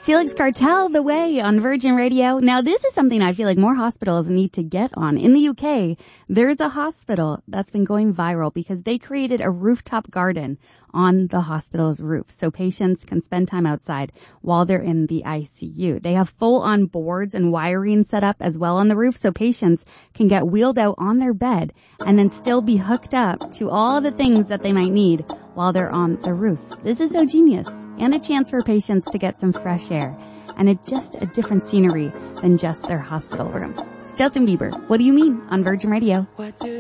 Felix Cartel, The Way on Virgin Radio. Now, this is something I feel like more hospitals need to get on. In the UK, there's a hospital that's been going viral because they created a rooftop garden on the hospital's roof so patients can spend time outside while they're in the ICU. They have full-on boards and wiring set up as well on the roof so patients can get wheeled out on their bed and then still be hooked up to all the things that they might need while they're on the roof. This is so genius and a chance for patients to get some fresh air and it's just a different scenery than just their hospital room. It's Justin Bieber. What do you mean on Virgin Radio?